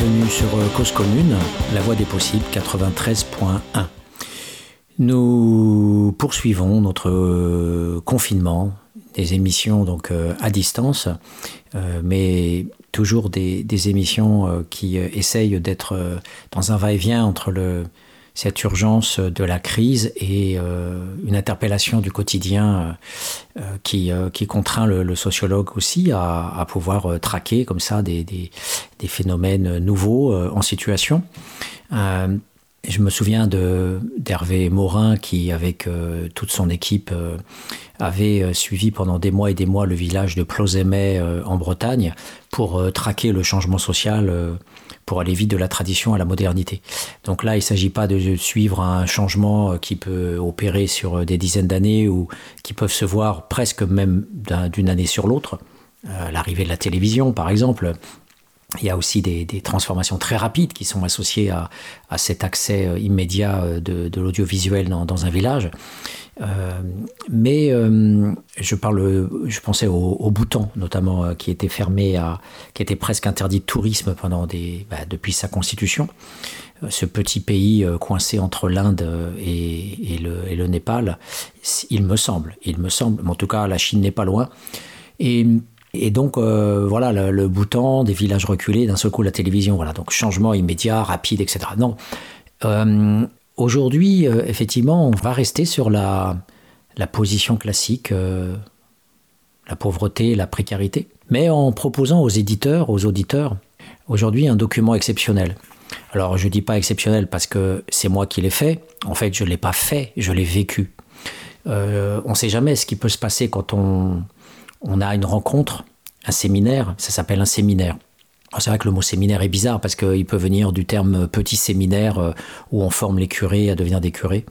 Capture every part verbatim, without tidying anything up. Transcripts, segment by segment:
bienvenue sur Cause Commune, la voix des possibles quatre-vingt-treize point un. Nous poursuivons notre euh, confinement, des émissions donc euh, à distance, euh, mais toujours des, des émissions euh, qui euh, essayent d'être euh, dans un va-et-vient entre le, cette urgence de la crise et euh, une interpellation du quotidien euh, qui, euh, qui contraint le, le sociologue aussi à, à pouvoir euh, traquer comme ça des, des, des phénomènes nouveaux euh, en situation. Euh, Je me souviens de, d'Hervé Morin qui, avec euh, toute son équipe, euh, avait euh, suivi pendant des mois et des mois le village de Plosémé euh, en Bretagne pour euh, traquer le changement social, euh, pour aller vite de la tradition à la modernité. Donc là, il ne s'agit pas de suivre un changement qui peut opérer sur des dizaines d'années ou qui peuvent se voir presque même d'un, d'une année sur l'autre. Euh, l'arrivée de la télévision, par exemple. Il y a aussi des, des transformations très rapides qui sont associées à, à cet accès immédiat de, de l'audiovisuel dans, dans un village. Euh, mais euh, je parle, je pensais au, au Bhoutan, notamment, euh, qui était fermé, à, qui était presque interdit de tourisme pendant des, bah, depuis sa constitution. Euh, ce petit pays euh, coincé entre l'Inde et, et, le, et le Népal, il me semble, il me semble, mais en tout cas la Chine n'est pas loin. Et Et donc, euh, voilà, le, le Bhoutan, des villages reculés, d'un seul coup, la télévision, voilà. Donc, changement immédiat, rapide, et cetera. Non. Euh, aujourd'hui, euh, effectivement, on va rester sur la, la position classique, euh, la pauvreté, la précarité, mais en proposant aux éditeurs, aux auditeurs, aujourd'hui, un document exceptionnel. Alors, je ne dis pas exceptionnel parce que c'est moi qui l'ai fait. En fait, je ne l'ai pas fait, je l'ai vécu. Euh, on ne sait jamais ce qui peut se passer quand on... On a une rencontre, un séminaire, ça s'appelle un séminaire. Alors c'est vrai que le mot séminaire est bizarre parce qu'il peut venir du terme petit séminaire où on forme les curés à devenir des curés.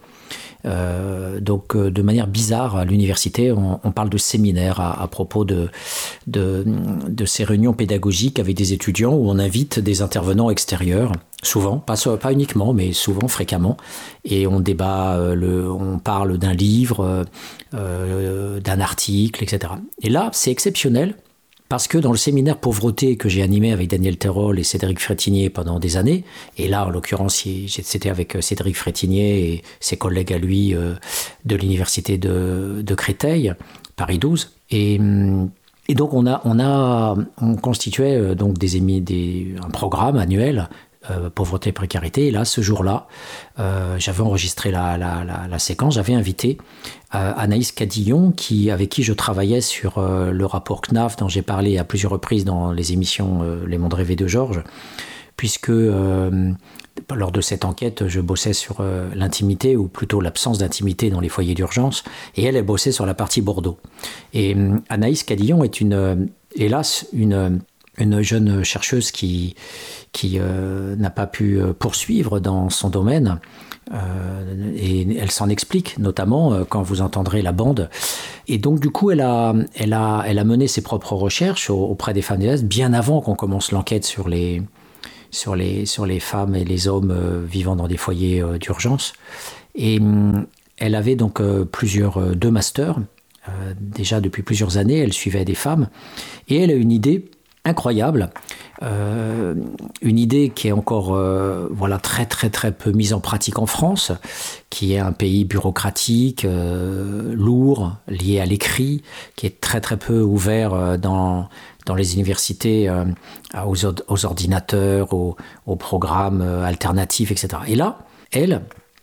Euh, donc de manière bizarre, à l'université, on, on parle de séminaire à, à propos de, de, de ces réunions pédagogiques avec des étudiants où on invite des intervenants extérieurs, souvent, pas, pas uniquement, mais souvent, fréquemment, et on débat, le, on parle d'un livre, euh, d'un article, et cetera. Et là, c'est exceptionnel. Parce que dans le séminaire pauvreté que j'ai animé avec Daniel Terol et Cédric Frétinier pendant des années, et là en l'occurrence c'était avec Cédric Frétinier et ses collègues à lui euh, de l'université de, de Créteil, Paris douze, et, et donc on a on a on constituait euh, donc des, des un programme annuel. Euh, pauvreté, précarité. Et là, ce jour-là, euh, j'avais enregistré la, la, la, la séquence. J'avais invité euh, Anaïs Cadillon, qui, avec qui je travaillais sur euh, le rapport C N A F, dont j'ai parlé à plusieurs reprises dans les émissions euh, Les Mondes rêvés de Georges, puisque euh, lors de cette enquête, je bossais sur euh, l'intimité, ou plutôt l'absence d'intimité dans les foyers d'urgence, et elle, elle bossait sur la partie Bordeaux. Et euh, Anaïs Cadillon est une, euh, hélas, une... une jeune chercheuse qui, qui euh, n'a pas pu poursuivre dans son domaine. Euh, et elle s'en explique, notamment euh, quand vous entendrez la bande. Et donc, du coup, elle a, elle a, elle a mené ses propres recherches auprès des femmes délaissées bien avant qu'on commence l'enquête sur les, sur les, sur les femmes et les hommes euh, vivant dans des foyers euh, d'urgence. Et euh, elle avait donc euh, plusieurs, euh, deux masters. Euh, déjà depuis plusieurs années, elle suivait des femmes. Et elle a une idée incroyable, euh, une idée qui est encore euh, voilà, très très très peu mise en pratique en France, qui est un pays bureaucratique, euh, lourd, lié à l'écrit, qui est très très peu ouvert euh, dans, dans les universités euh, aux, aux ordinateurs, aux, aux programmes euh, alternatifs, et cetera. Et là, elle,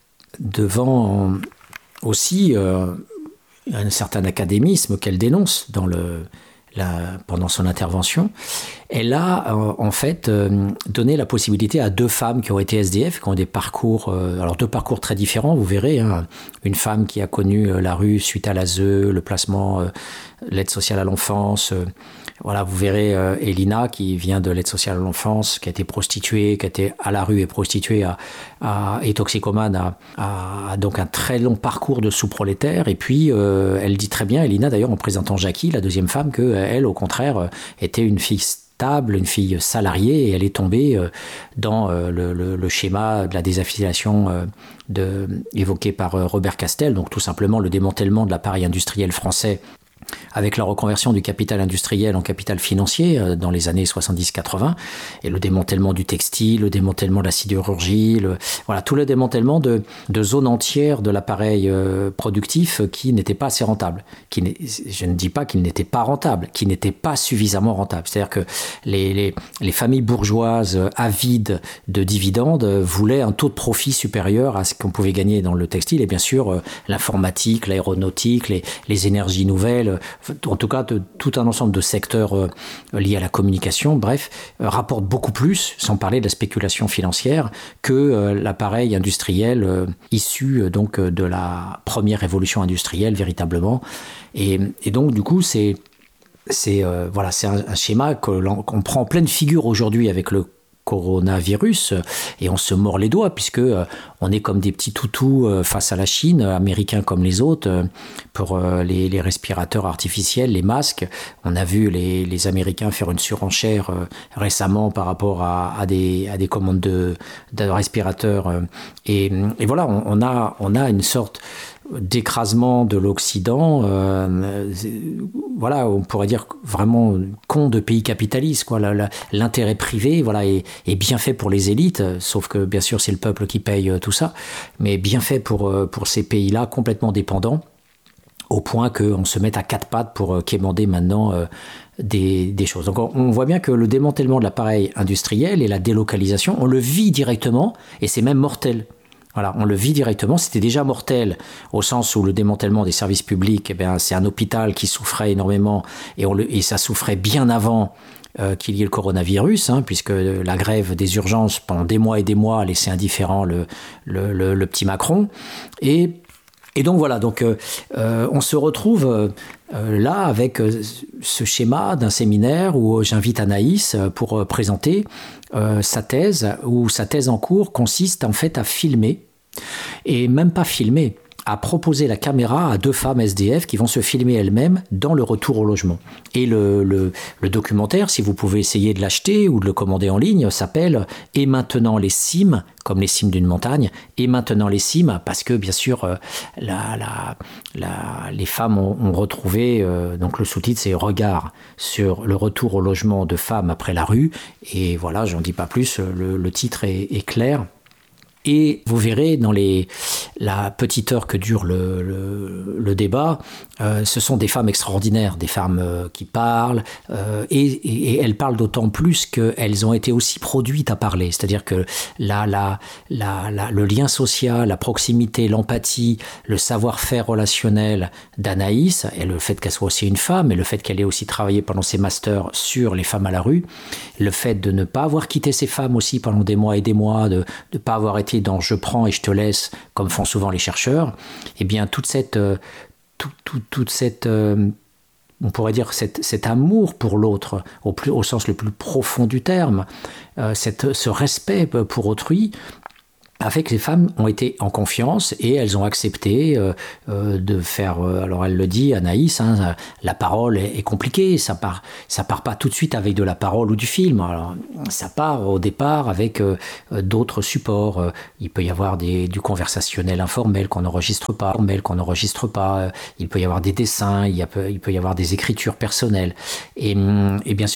devant aussi euh, un certain académisme qu'elle dénonce dans le La, pendant son intervention, elle a euh, en fait euh, donné la possibilité à deux femmes qui ont été S D F, qui ont des parcours, euh, alors deux parcours très différents, vous verrez, hein, une femme qui a connu euh, la rue suite à l'A S E, le placement, euh, l'aide sociale à l'enfance, euh, voilà, vous verrez euh, Elina qui vient de l'aide sociale à l'enfance, qui a été prostituée, qui a été à la rue et prostituée à, à, et toxicomane, à, à, à donc un très long parcours de sous-prolétaire. Et puis euh, elle dit très bien, Elina d'ailleurs en présentant Jackie, la deuxième femme, que elle au contraire était une fille stable, une fille salariée, et elle est tombée euh, dans euh, le, le, le schéma de la désaffiliation euh, de, évoqué par euh, Robert Castel, donc tout simplement le démantèlement de l'appareil industriel français avec la reconversion du capital industriel en capital financier euh, dans les années soixante-dix quatre-vingts, et le démantèlement du textile, le démantèlement de la sidérurgie, le, voilà, tout le démantèlement de, de zones entières de l'appareil euh, productif qui n'étaient pas assez rentables. Qui je ne dis pas qu'ils n'étaient pas rentables, qui n'étaient pas suffisamment rentables. C'est-à-dire que les, les, les familles bourgeoises avides de dividendes voulaient un taux de profit supérieur à ce qu'on pouvait gagner dans le textile, et bien sûr euh, l'informatique, l'aéronautique, les, les énergies nouvelles, en tout cas de, tout un ensemble de secteurs euh, liés à la communication, bref, euh, rapportent beaucoup plus, sans parler de la spéculation financière, que euh, l'appareil industriel euh, issu euh, donc de la première révolution industrielle véritablement. Et, et donc du coup c'est c'est euh, voilà, c'est un, un schéma que l'on, qu'on prend en pleine figure aujourd'hui avec le coronavirus, et on se mord les doigts puisque euh, on est comme des petits toutous euh, face à la Chine, américains comme les autres, euh, pour euh, les, les respirateurs artificiels, les masques. On a vu les, les Américains faire une surenchère euh, récemment par rapport à, à, des, à des commandes de, de respirateurs. Euh, et, et voilà, on, on, a, on a une sorte d'écrasement de l'Occident, euh, voilà, on pourrait dire vraiment con de pays capitalistes, quoi. La, la, l'intérêt privé, voilà, est, est bien fait pour les élites, sauf que bien sûr c'est le peuple qui paye tout ça, mais bien fait pour, pour ces pays-là complètement dépendants, au point qu'on se mette à quatre pattes pour quémander maintenant euh, des, des choses. Donc on, on voit bien que le démantèlement de l'appareil industriel et la délocalisation, on le vit directement, et c'est même mortel. Voilà, on le vit directement. C'était déjà mortel au sens où le démantèlement des services publics, eh bien, c'est un hôpital qui souffrait énormément, et, on le, et ça souffrait bien avant euh, qu'il y ait le coronavirus, hein, puisque la grève des urgences pendant des mois et des mois a laissé indifférent le, le, le, le petit Macron. Et Et donc voilà, donc euh, euh, on se retrouve euh, là avec euh, ce schéma d'un séminaire où j'invite Anaïs pour euh, présenter euh, sa thèse, où sa thèse en cours consiste en fait à filmer, et même pas filmer, à proposer la caméra à deux femmes S D F qui vont se filmer elles-mêmes dans le retour au logement. Et le, le, le documentaire, si vous pouvez essayer de l'acheter ou de le commander en ligne, s'appelle « Et maintenant les cimes », comme les cimes d'une montagne, « Et maintenant les cimes », parce que bien sûr, la, la, la, les femmes ont, ont retrouvé, euh, donc le sous-titre c'est « Regard sur le retour au logement de femmes après la rue », et voilà, j'en dis pas plus, le, le titre est, est clair. Et vous verrez dans les, la petite heure que dure le, le, le débat, euh, ce sont des femmes extraordinaires, des femmes euh, qui parlent, euh, et, et, et elles parlent d'autant plus qu'elles ont été aussi produites à parler. C'est-à-dire que la, la, la, la, le lien social, la proximité, l'empathie, le savoir-faire relationnel d'Anaïs, et le fait qu'elle soit aussi une femme, et le fait qu'elle ait aussi travaillé pendant ses masters sur les femmes à la rue, le fait de ne pas avoir quitté ces femmes aussi pendant des mois et des mois, de ne pas avoir été dans « je prends et je te laisse », comme font souvent les chercheurs, eh bien, toute cette, euh, tout, tout, toute cette euh, on pourrait dire cette, cet amour pour l'autre, au, plus, au sens le plus profond du terme, euh, cette, ce respect pour autrui, a fait que les femmes ont été en confiance et elles ont accepté euh, euh, de faire, euh, alors elle le dit, Anaïs, hein, la parole est, est compliquée, ça part, ça part pas tout de suite avec de la parole ou du film, alors ça part au départ avec euh, d'autres supports, euh, il peut y avoir des, du conversationnel informel qu'on n'enregistre pas, formel qu'on n'enregistre pas, euh, il peut y avoir des dessins, il, y a, il peut y avoir des écritures personnelles, et, et bien sûr